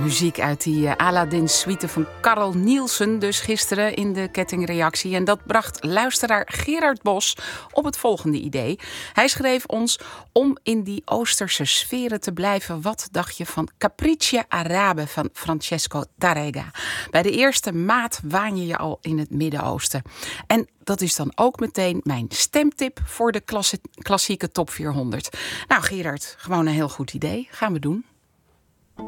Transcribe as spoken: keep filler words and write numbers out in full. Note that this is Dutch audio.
Muziek uit die uh, Aladdin-suite van Carl Nielsen, dus gisteren in de kettingreactie. En dat bracht luisteraar Gerard Bos op het volgende idee. Hij schreef ons om in die Oosterse sferen te blijven. Wat dacht je van Capriccia Arabe van Francesco Tarrega? Bij de eerste maat waan je je al in het Midden-Oosten. En dat is dan ook meteen mijn stemtip voor de klassie- klassieke top vierhonderd. Nou Gerard, gewoon een heel goed idee. Gaan we doen.